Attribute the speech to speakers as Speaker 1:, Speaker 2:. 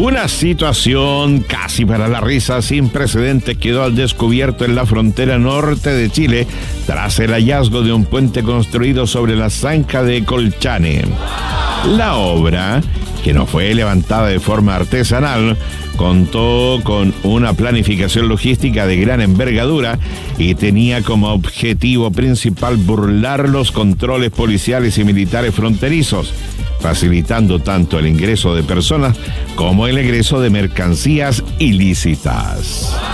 Speaker 1: Una situación casi para la risa sin precedentes quedó al descubierto en la frontera norte de Chile tras el hallazgo de un puente construido sobre la zanja de Colchane. La obra, que no fue levantada de forma artesanal, contó con una planificación logística de gran envergadura y tenía como objetivo principal burlar los controles policiales y militares fronterizos, facilitando tanto el ingreso de personas como el egreso de mercancías ilícitas.